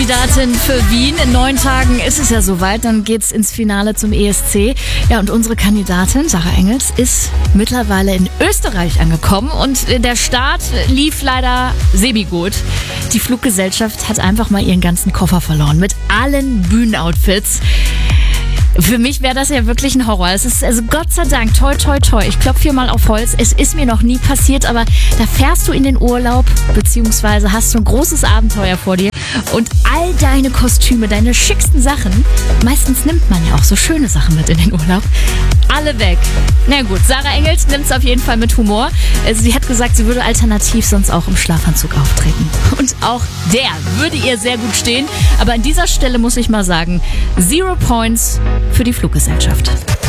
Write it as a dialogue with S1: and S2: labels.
S1: Kandidatin für Wien. In 9 Tagen ist es ja soweit, dann geht's ins Finale zum ESC. Ja, und unsere Kandidatin, Sarah Engels, ist mittlerweile in Österreich angekommen und der Start lief leider semi-gut. Die Fluggesellschaft hat einfach mal ihren ganzen Koffer verloren mit allen Bühnenoutfits. Für mich wäre das ja wirklich ein Horror. Es ist, also Gott sei Dank, toi, toi, toi. Ich klopfe hier mal auf Holz. Es ist mir noch nie passiert, aber da fährst du in den Urlaub, beziehungsweise hast du ein großes Abenteuer vor dir und all deine Kostüme, deine schicksten Sachen, meistens nimmt man ja auch so schöne Sachen mit in den Urlaub, alle weg. Na gut, Sarah Engels nimmt es auf jeden Fall mit Humor. Sie hat gesagt, sie würde alternativ sonst auch im Schlafanzug auftreten. Und auch der würde ihr sehr gut stehen. Aber an dieser Stelle muss ich mal sagen, 0 Points für die Fluggesellschaft.